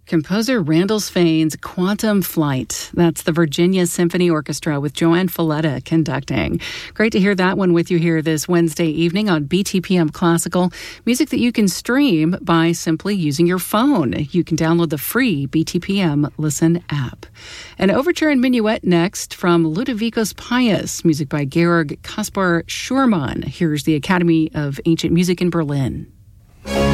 Composer Randall Swain's Quantum Flight. That's the Virginia Symphony Orchestra with Joanne Falletta conducting. Great to hear that one with you here this Wednesday evening on BTPM Classical. Music that you can stream by simply using your phone. You can download the free BTPM Listen app. An overture and minuet next from Ludovicus Pius. Music by Georg Kaspar Schurmann. Here's the Academy of Ancient Music in Berlin.